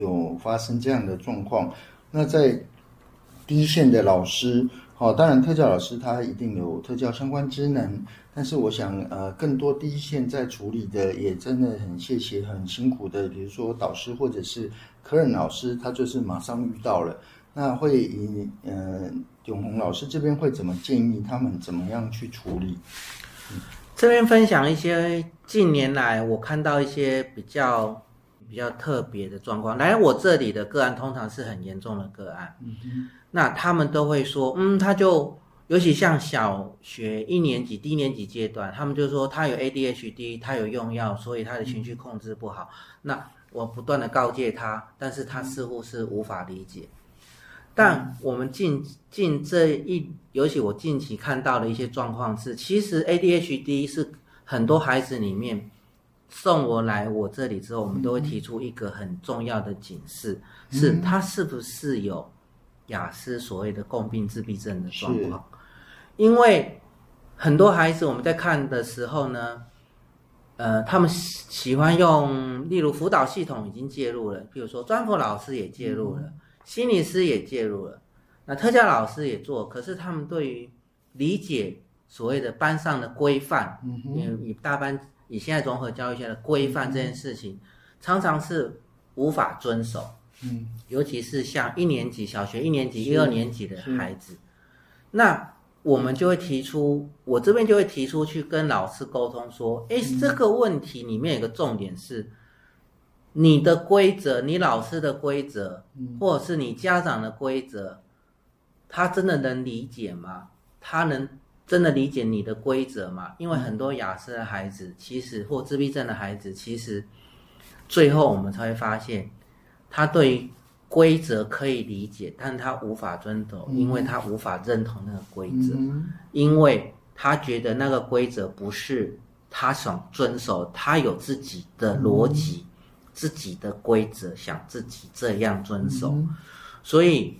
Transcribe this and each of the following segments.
有发生这样的状况。那在第一线的老师，当然特教老师他一定有特教相关职能，但是我想更多第一线在处理的也真的很谢谢很辛苦的，比如说导师或者是科任老师，他就是马上遇到了。那会以永宏老师这边会怎么建议他们怎么样去处理？ 这边分享一些近年来我看到一些比较特别的状况。来我这里的个案通常是很严重的个案，那他们都会说，他就尤其像小学1年级低年级阶段，他们就说他有 ADHD， 他有用药，所以他的情绪控制不好。那我不断的告诫他，但是他似乎是无法理解。但我们尤其我近期看到的一些状况是，其实 ADHD 是很多孩子里面送来我这里之后，我们都会提出一个很重要的警示，是他是不是有亚斯所谓的共病自闭症的状况。因为很多孩子我们在看的时候呢，他们喜欢用，例如辅导系统已经介入了，比如说专辅老师也介入了，心理师也介入了，那特教老师也做，可是他们对于理解所谓的班上的规范，以现在综合教育下的规范这件事情，常常是无法遵守。尤其是像小学1年级、1、2年级的孩子，那我们就会提出，我这边就会提出去跟老师沟通说，这个问题里面有个重点是，你的规则，你老师的规则，或者是你家长的规则，他真的能理解吗？他能真的理解你的规则吗？因为很多亚斯的孩子，其实或自闭症的孩子，其实最后我们才会发现，他对于规则可以理解，但他无法遵守，因为他无法认同那个规则，因为他觉得那个规则不是他想遵守，他有自己的逻辑，自己的规则，想自己这样遵守。所以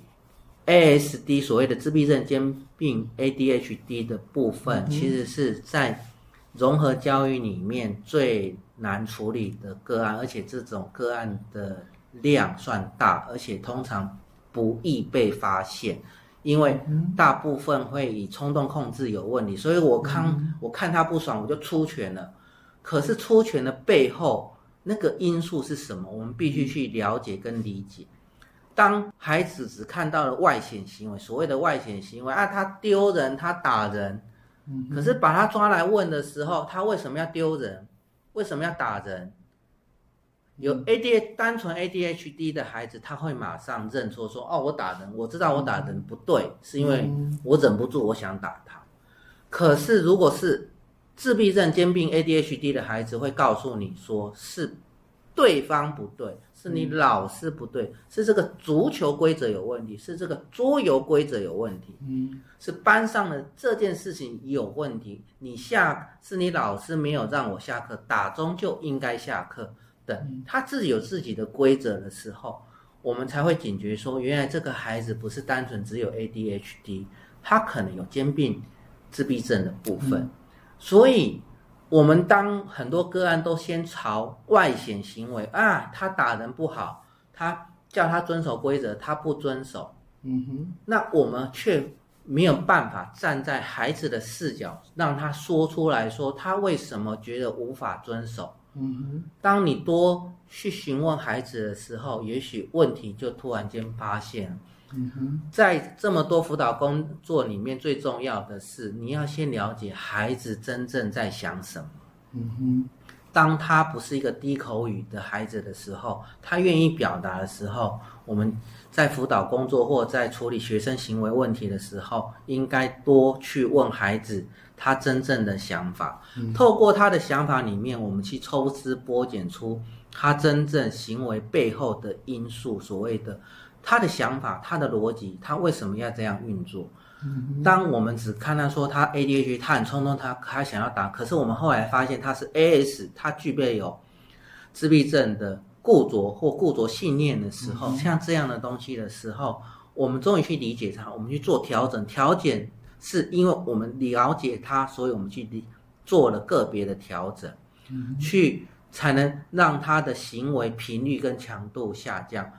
ASD 所谓的自闭症兼并 ADHD 的部分，其实是在融合教育里面最难处理的个案，而且这种个案的量算大，而且通常不易被发现，因为大部分会以冲动控制有问题，所以我看他不爽我就出拳了。可是出拳的背后那个因素是什么，我们必须去了解跟理解。当孩子只看到了外显行为，所谓的外显行为他丢人，他打人，可是把他抓来问的时候，他为什么要丢人，为什么要打人？有单纯 ADHD 的孩子，他会马上认错说，我打人，我知道我打人不对，是因为我忍不住我想打他。可是如果是自闭症兼并 ADHD 的孩子，会告诉你说，是对方不对，是你老师不对，是这个足球规则有问题，是这个桌游规则有问题，是班上的这件事情有问题，是你老师没有让我下课，打钟就应该下课等，他自己有自己的规则的时候，我们才会警觉说，原来这个孩子不是单纯只有 ADHD， 他可能有兼并自闭症的部分。所以我们当很多个案都先朝外显行为他打人不好，他叫他遵守规则，他不遵守，那我们却没有办法站在孩子的视角，让他说出来说他为什么觉得无法遵守。当你多去询问孩子的时候，也许问题就突然间发现了。在这么多辅导工作里面，最重要的是你要先了解孩子真正在想什么。当他不是一个低口语的孩子的时候，他愿意表达的时候，我们在辅导工作或在处理学生行为问题的时候，应该多去问孩子他真正的想法，透过他的想法里面，我们去抽丝剥茧出他真正行为背后的因素，所谓的他的想法，他的逻辑，他为什么要这样运作。当我们只看他说他 ADHD， 他很冲动，他想要打，可是我们后来发现他是 AS， 他具备有自闭症的固着信念的时候，像这样的东西的时候，我们终于去理解他，我们去做调整。调整是因为我们了解他，所以我们去做了个别的调整，才能让他的行为频率跟强度下降，